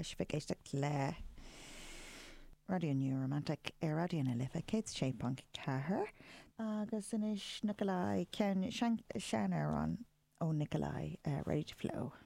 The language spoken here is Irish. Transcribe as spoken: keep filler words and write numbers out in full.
leis fi géisteach le Radio New Romantic ar Radio na Lifa cé sé pont cethair agus inis Nicolai cean sean ar an ó Nicolai uh, Ready to Flow.